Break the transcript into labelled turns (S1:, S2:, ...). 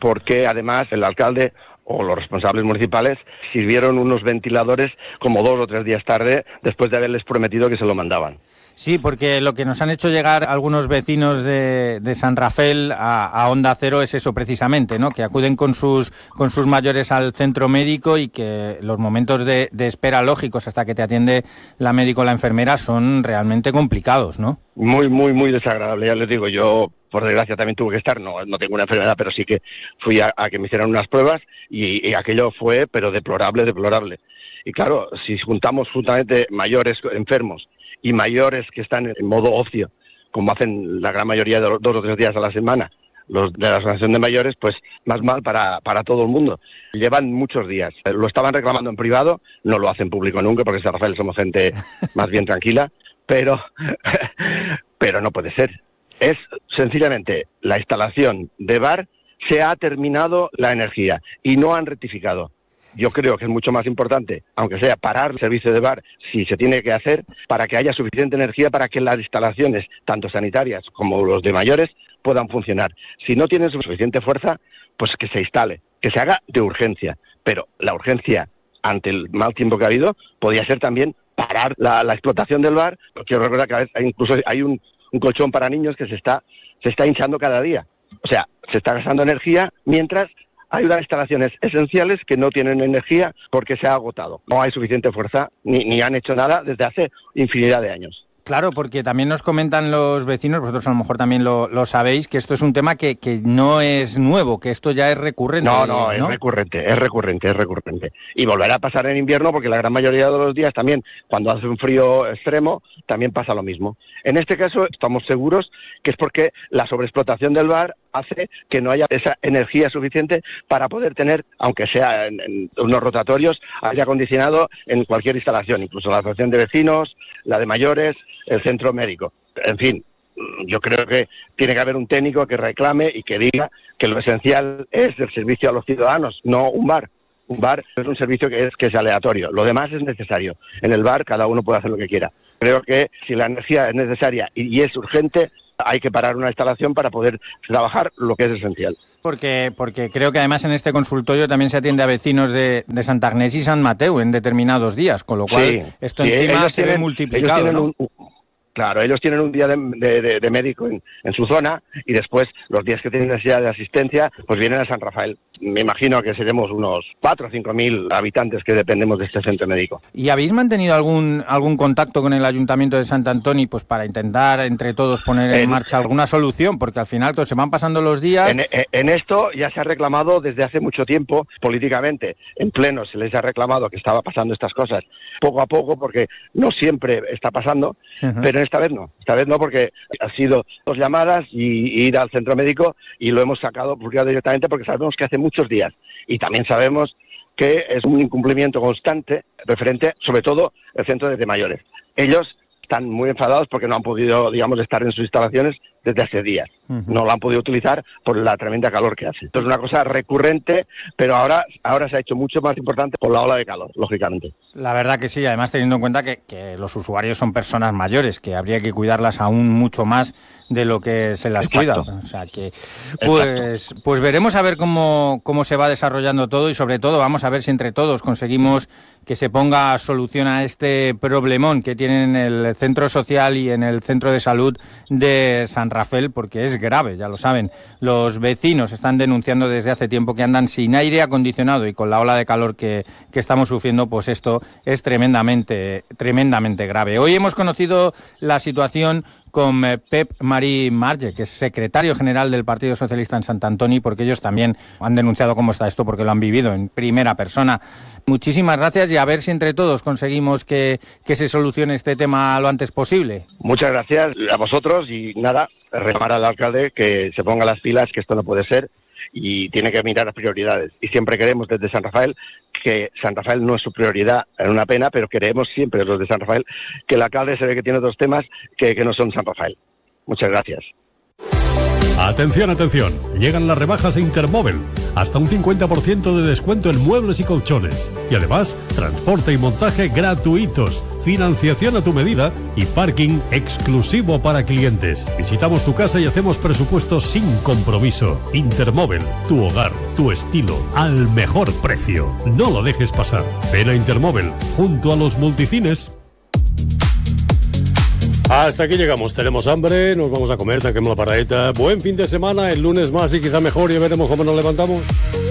S1: porque además el alcalde o los responsables municipales sirvieron unos ventiladores como 2 o 3 días tarde, después de haberles prometido que se lo mandaban.
S2: Sí, porque lo que nos han hecho llegar algunos vecinos de San Rafael a Onda Cero es eso precisamente, ¿no? Que acuden con sus mayores al centro médico y que los momentos de espera lógicos hasta que te atiende la médico o la enfermera son realmente complicados, ¿no?
S1: Muy, muy, muy desagradable. Ya les digo, yo por desgracia también tuve que estar, no tengo una enfermedad, pero sí que fui a que me hicieran unas pruebas y aquello fue, pero deplorable. Y claro, si juntamos justamente mayores enfermos y mayores que están en modo ocio, como hacen la gran mayoría de los 2 o 3 días a la semana, los de la asociación de mayores, pues más mal para todo el mundo. Llevan muchos días. Lo estaban reclamando en privado, no lo hacen público nunca, porque en San Rafael somos gente más bien tranquila, pero no puede ser. Es sencillamente la instalación de bar, se ha terminado la energía y no han rectificado. Yo creo que es mucho más importante, aunque sea parar el servicio de bar, si se tiene que hacer, para que haya suficiente energía para que las instalaciones, tanto sanitarias como los de mayores, puedan funcionar. Si no tienen suficiente fuerza, pues que se instale, que se haga de urgencia. Pero la urgencia, ante el mal tiempo que ha habido, podría ser también parar la explotación del bar. Quiero recordar que a veces incluso hay un colchón para niños que se está hinchando cada día. O sea, se está gastando energía mientras hay unas instalaciones esenciales que no tienen energía porque se ha agotado. No hay suficiente fuerza, ni han hecho nada desde hace infinidad de años.
S2: Claro, porque también nos comentan los vecinos, vosotros a lo mejor también lo sabéis, que esto es un tema que no es nuevo, que esto ya es recurrente.
S1: No, es recurrente. Y volverá a pasar en invierno porque la gran mayoría de los días también, cuando hace un frío extremo, también pasa lo mismo. En este caso estamos seguros que es porque la sobreexplotación del bar hace que no haya esa energía suficiente para poder tener, aunque sea en unos rotatorios, aire acondicionado en cualquier instalación, incluso la asociación de vecinos, la de mayores, el centro médico. En fin, yo creo que tiene que haber un técnico que reclame y que diga que lo esencial es el servicio a los ciudadanos, no un bar. Un bar es un servicio que es aleatorio, lo demás es necesario. En el bar cada uno puede hacer lo que quiera. Creo que si la energía es necesaria y es urgente, hay que parar una instalación para poder trabajar lo que es esencial.
S2: Porque creo que además en este consultorio también se atiende a vecinos de Santa Agnés y Sant Mateu en determinados días, con lo cual esto encima se ve multiplicado, ¿no?
S1: Claro, ellos tienen un día de médico en su zona y después los días que tienen necesidad de asistencia pues vienen a San Rafael. Me imagino que seremos unos 4 o 5.000 habitantes que dependemos de este centro médico.
S2: ¿Y habéis mantenido algún contacto con el Ayuntamiento de Sant Antoni pues para intentar entre todos poner en marcha alguna solución? Porque al final se van pasando los días.
S1: En esto ya se ha reclamado desde hace mucho tiempo políticamente. En pleno se les ha reclamado que estaba pasando estas cosas poco a poco porque no siempre está pasando, pero esta vez no porque ha sido 2 llamadas y ir al centro médico y lo hemos sacado publicado directamente porque sabemos que hace muchos días y también sabemos que es un incumplimiento constante referente sobre todo el centro de mayores. Ellos están muy enfadados porque no han podido, estar en sus instalaciones desde hace días. No lo han podido utilizar por la tremenda calor que hace. Esto es una cosa recurrente, pero ahora se ha hecho mucho más importante por la ola de calor, lógicamente.
S2: La verdad que sí, además teniendo en cuenta que los usuarios son personas mayores, que habría que cuidarlas aún mucho más de lo que se las cuida. O sea que, pues veremos a ver cómo se va desarrollando todo y sobre todo vamos a ver si entre todos conseguimos que se ponga solución a este problemón que tienen en el centro social y en el centro de salud de San Rafael, porque es grave, ya lo saben. Los vecinos están denunciando desde hace tiempo que andan sin aire acondicionado y con la ola de calor que estamos sufriendo, pues esto es tremendamente grave. Hoy hemos conocido la situación con Pep Marí Marge, que es secretario general del Partido Socialista en Sant Antoni, porque ellos también han denunciado cómo está esto, porque lo han vivido en primera persona. Muchísimas gracias y a ver si entre todos conseguimos que se solucione este tema lo antes posible.
S1: Muchas gracias a vosotros y nada, reclamar al alcalde que se ponga las pilas, que esto no puede ser y tiene que mirar las prioridades. Y siempre queremos desde San Rafael que San Rafael no es su prioridad, es una pena, pero queremos siempre los de San Rafael que el alcalde se ve que tiene otros temas que no son San Rafael. Muchas gracias.
S3: Atención, atención, llegan las rebajas de Intermóvil, hasta un 50% de descuento en muebles y colchones, y además transporte y montaje gratuitos, financiación a tu medida y parking exclusivo para clientes. Visitamos tu casa y hacemos presupuestos sin compromiso. Intermóvil, tu hogar, tu estilo, al mejor precio. No lo dejes pasar. Ven a Intermóvil, junto a los multicines. Hasta aquí llegamos, tenemos hambre, nos vamos a comer, saquemos la paradita. Buen fin de semana, el lunes más y quizá mejor, y veremos cómo nos levantamos.